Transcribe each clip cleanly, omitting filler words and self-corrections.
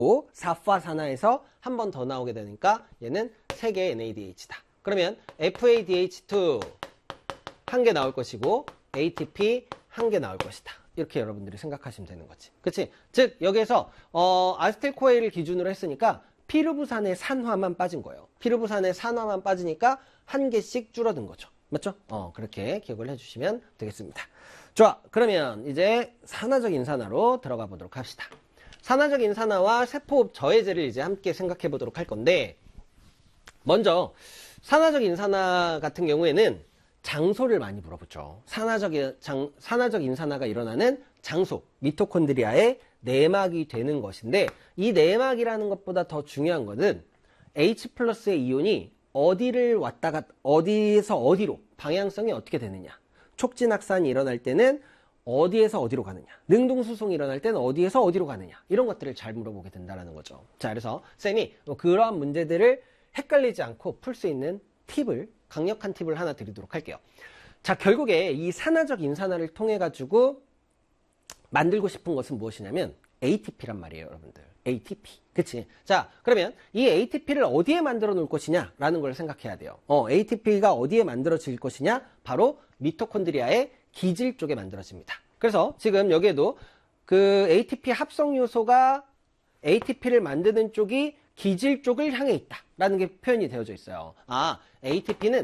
사파산화에서 한 번 더 나오게 되니까 얘는 3개의 NADH다. 그러면 FADH2 한 개 나올 것이고 ATP 한 개 나올 것이다. 이렇게 여러분들이 생각하시면 되는 거지. 그치? 즉 여기에서 아세틸코에일을 기준으로 했으니까 피루부산의 산화만 빠진 거예요. 피루부산의 산화만 빠지니까 한 개씩 줄어든 거죠. 맞죠? 그렇게 기억을 해주시면 되겠습니다. 좋아. 그러면 이제 산화적 인산화로 들어가 보도록 합시다. 산화적 인산화와 세포흡 저해제를 이제 함께 생각해 보도록 할 건데, 먼저 산화적 인산화 같은 경우에는 장소를 많이 물어보죠. 산화적 인산화가 일어나는 장소, 미토콘드리아의 내막이 되는 것인데, 이 내막이라는 것보다 더 중요한 것은 H 플러스의 이온이 어디를 왔다가 어디에서 어디로 방향성이 어떻게 되느냐. 촉진확산이 일어날 때는 어디에서 어디로 가느냐, 능동수송이 일어날 때는 어디에서 어디로 가느냐, 이런 것들을 잘 물어보게 된다는 거죠. 자, 그래서 쌤이 그러한 문제들을 헷갈리지 않고 풀 수 있는 강력한 팁을 하나 드리도록 할게요. 자, 결국에 이 산화적 인산화를 통해 가지고 만들고 싶은 것은 무엇이냐면 ATP란 말이에요, 여러분들. ATP. 그치? 자, 그러면 이 ATP를 어디에 만들어 놓을 것이냐 라는 걸 생각해야 돼요. ATP가 어디에 만들어질 것이냐? 바로 미토콘드리아의 기질 쪽에 만들어집니다. 그래서 지금 여기에도 그 ATP 합성 요소가 ATP를 만드는 쪽이 기질 쪽을 향해 있다라는 게 표현이 되어져 있어요. ATP는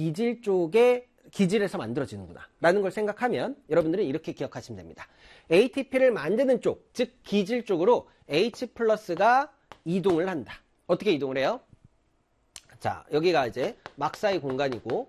기질에서 만들어지는구나 라는 걸 생각하면 여러분들은 이렇게 기억하시면 됩니다. ATP를 만드는 쪽, 즉 기질 쪽으로 H 플러스가 이동을 한다. 어떻게 이동을 해요? 자, 여기가 이제 막사의 공간이고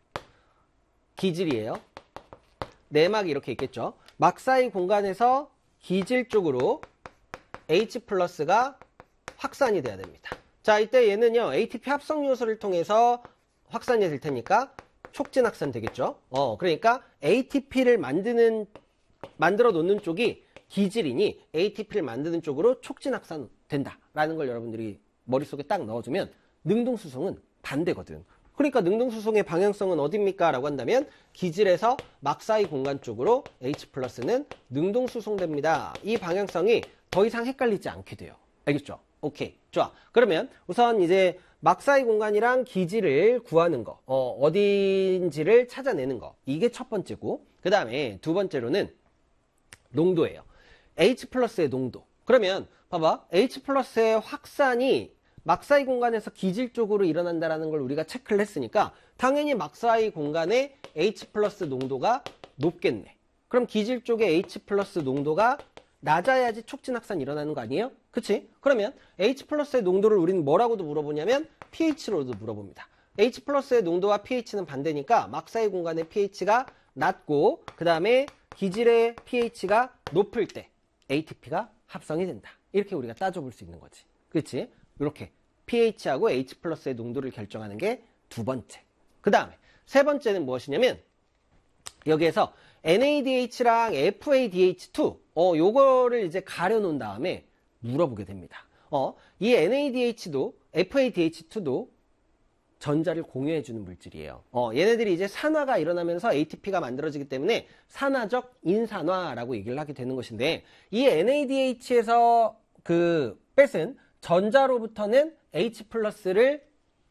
기질이에요. 내막이 이렇게 있겠죠. 막사의 공간에서 기질 쪽으로 H 플러스가 확산이 돼야 됩니다. 자, 이때 얘는요, ATP 합성 요소를 통해서 확산이 될 테니까 촉진 확산 되겠죠. 그러니까 ATP를 만들어 놓는 쪽이 기질이니 ATP를 만드는 쪽으로 촉진 확산 된다라는 걸 여러분들이 머릿속에 딱 넣어주면 능동수송은 반대거든. 그러니까 능동수송의 방향성은 어딥니까? 라고 한다면 기질에서 막사의 공간 쪽으로 H 플러스는 능동수송됩니다. 이 방향성이 더 이상 헷갈리지 않게 돼요. 알겠죠? 오케이. 좋아. 그러면 우선 이제 막사의 공간이랑 기질을 구하는 거, 어딘지를 찾아내는 거. 이게 첫 번째고, 그 다음에 두 번째로는 농도예요. H 플러스의 농도. 그러면 봐봐. H 플러스의 확산이 막사의 공간에서 기질 쪽으로 일어난다는 걸 우리가 체크를 했으니까 당연히 막사의 공간에 H 플러스 농도가 높겠네. 그럼 기질 쪽에 H 플러스 농도가 낮아야지 촉진 확산이 일어나는 거 아니에요? 그치? 그러면 H 플러스의 농도를 우리는 뭐라고도 물어보냐면 pH로도 물어봅니다. H 플러스의 농도와 pH는 반대니까 막사의 공간의 pH가 낮고 그 다음에 기질의 pH가 높을 때 ATP가 합성이 된다. 이렇게 우리가 따져볼 수 있는 거지. 그치? 이렇게 pH하고 H 플러스의 농도를 결정하는 게 두 번째. 그 다음에 세 번째는 무엇이냐면 여기에서 NADH랑 FADH2 요거를 이제 가려놓은 다음에 물어보게 됩니다. 이 NADH도 FADH2도 전자를 공유해주는 물질이에요. 얘네들이 이제 산화가 일어나면서 ATP가 만들어지기 때문에 산화적 인산화라고 얘기를 하게 되는 것인데 이 NADH에서 뺏은 전자로부터는 H 플러스를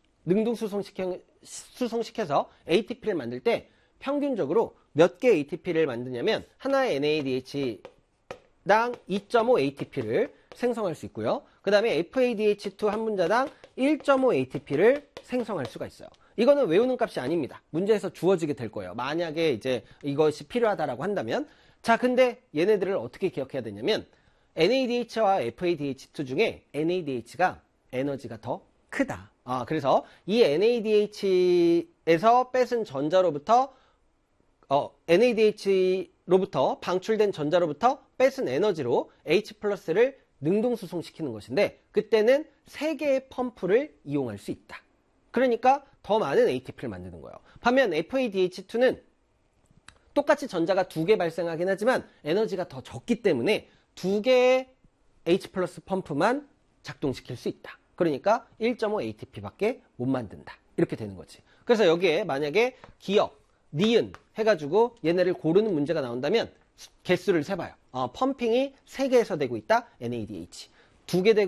수송시켜서 ATP를 만들 때 평균적으로 몇 개 ATP를 만드냐면 하나의 NADH당 2.5 ATP를 생성할 수 있고요. 그 다음에 FADH2 한 분자당 1.5 ATP를 생성할 수가 있어요. 이거는 외우는 값이 아닙니다. 문제에서 주어지게 될 거예요. 만약에 이제 이것이 필요하다라고 한다면. 자, 근데 얘네들을 어떻게 기억해야 되냐면 NADH와 FADH2 중에 NADH가 에너지가 더 크다. 그래서 이 NADH에서 뺏은 전자로부터 NADH로부터 방출된 전자로부터 뺏은 에너지로 H 플러스를 능동수송시키는 것인데 그때는 3개의 펌프를 이용할 수 있다. 그러니까 더 많은 ATP를 만드는 거예요. 반면 FADH2는 똑같이 전자가 2개 발생하긴 하지만 에너지가 더 적기 때문에 2개의 H 플러스 펌프만 작동시킬 수 있다. 그러니까 1.5 ATP밖에 못 만든다. 이렇게 되는 거지. 그래서 여기에 만약에 기억, 니은 해가지고 얘네를 고르는 문제가 나온다면 개수를 세봐요. 펌핑이 3개에서 되고 있다. NADH. 두 개 되고